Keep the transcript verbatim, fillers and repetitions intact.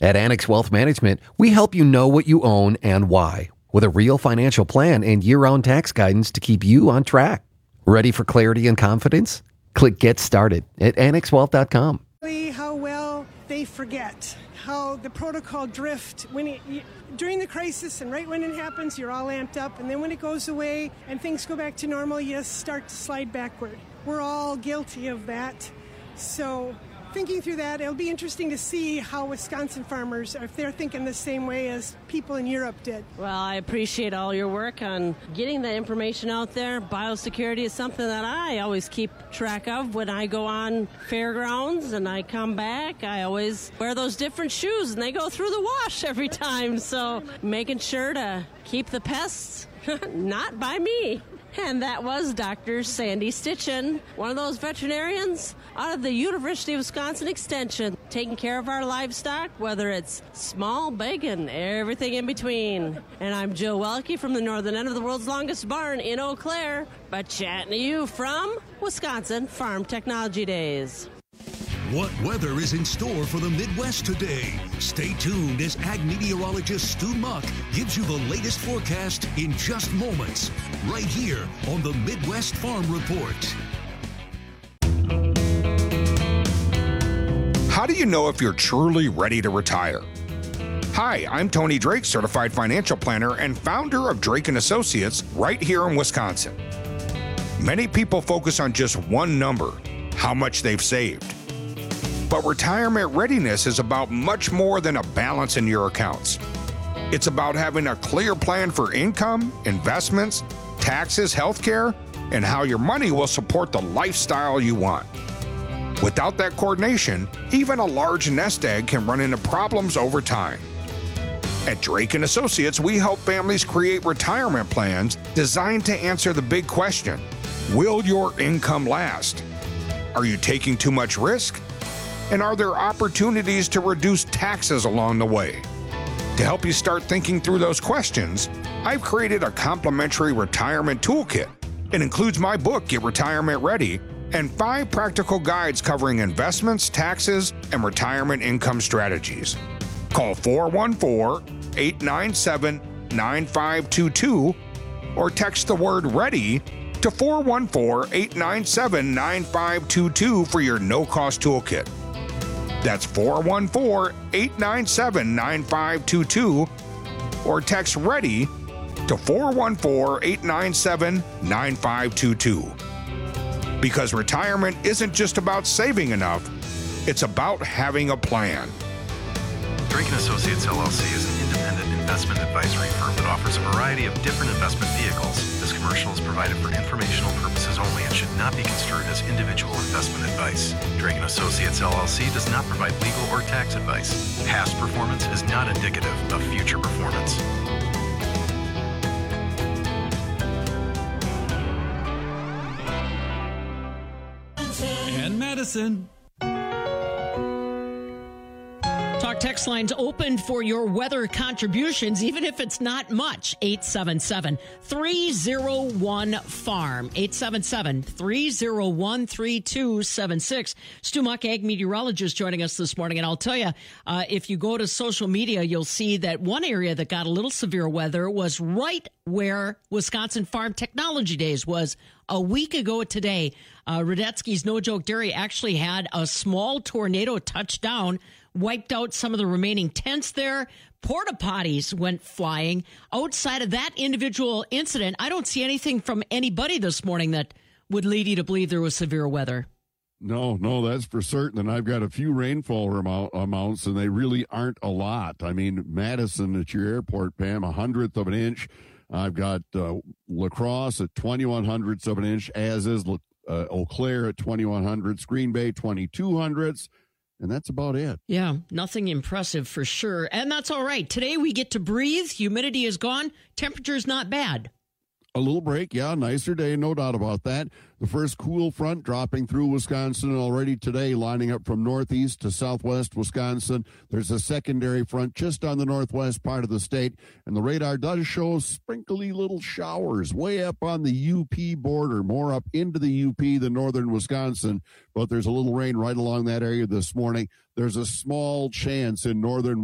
At Annex Wealth Management, we help you know what you own and why, with a real financial plan and year-round tax guidance to keep you on track. Ready for clarity and confidence? Click Get Started at annex wealth dot com. How well they forget, how the protocol drift when it, during the crisis, and right when it happens, you're all amped up, and then when it goes away and things go back to normal, you start to slide backward. We're all guilty of that. So thinking through that, it'll be interesting to see how Wisconsin farmers, if they're thinking the same way as people in Europe did. Well, I appreciate all your work on getting the information out there. Biosecurity is something that I always keep track of when I go on fairgrounds and I come back. I always wear those different shoes and they go through the wash every time. So making sure to keep the pests not by me. And that was Doctor Sandy Stitchen, one of those veterinarians out of the University of Wisconsin Extension, taking care of our livestock, whether it's small, big, and everything in between. And I'm Jill Welke from the northern end of the world's longest barn in Eau Claire, but chatting to you from Wisconsin Farm Technology Days. What weather is in store for the Midwest today? Stay tuned as ag meteorologist Stu Muck gives you the latest forecast in just moments, right here on the Midwest Farm Report. How do you know if you're truly ready to retire? Hi, I'm Tony Drake, certified financial planner and founder of Drake and Associates right here in Wisconsin. Many people focus on just one number, how much they've saved. But retirement readiness is about much more than a balance in your accounts. It's about having a clear plan for income, investments, taxes, healthcare, and how your money will support the lifestyle you want. Without that coordination, even a large nest egg can run into problems over time. At Drake and Associates, we help families create retirement plans designed to answer the big question: will your income last? Are you taking too much risk? And are there opportunities to reduce taxes along the way? To help you start thinking through those questions, I've created a complimentary retirement toolkit. It includes my book, Get Retirement Ready, and five practical guides covering investments, taxes, and retirement income strategies. Call four one four, eight nine seven, nine five two two or text the word READY to four one four, eight nine seven, nine five two two for your no-cost toolkit. That's four one four, eight nine seven, nine five two two or text READY to four one four, eight nine seven, nine five two two. Because retirement isn't just about saving enough, it's about having a plan. Drake and Associates L L C is an independent investment advisory firm that offers a variety of different investment vehicles. This commercial is provided for informational purposes only and should not be construed as individual investment advice. Drake and Associates L L C does not provide legal or tax advice. Past performance is not indicative of future performance. And Madison. Talk text lines open for your weather contributions, even if it's not much. eight seven seven, three oh one, farm. eight seven seven, three oh one, three two seven six. Stu Muck, ag meteorologist, joining us this morning. And I'll tell you, uh, if you go to social media, you'll see that one area that got a little severe weather was right where Wisconsin Farm Technology Days was a week ago today. Uh, Radetzky's No Joke Dairy actually had a small tornado touchdown, wiped out some of the remaining tents there. Porta potties went flying. Outside of that individual incident, I don't see anything from anybody this morning that would lead you to believe there was severe weather. No, no, that's for certain. And I've got a few rainfall amount, amounts, and they really aren't a lot. I mean, Madison at your airport, Pam, a hundredth of an inch. I've got uh, La Crosse at twenty-one hundredths of an inch, as is uh, Eau Claire at twenty-one hundredths, Green Bay twenty-two hundredths. And that's about it. Yeah, nothing impressive for sure. And that's all right. Today we get to breathe. Humidity is gone. Temperature's not bad. A little break, yeah, nicer day, no doubt about that. The first cool front dropping through Wisconsin already today, lining up from northeast to southwest Wisconsin. There's a secondary front just on the northwest part of the state, and the radar does show sprinkly little showers way up on the U P border, more up into the U P than northern Wisconsin, but there's a little rain right along that area this morning. There's a small chance in northern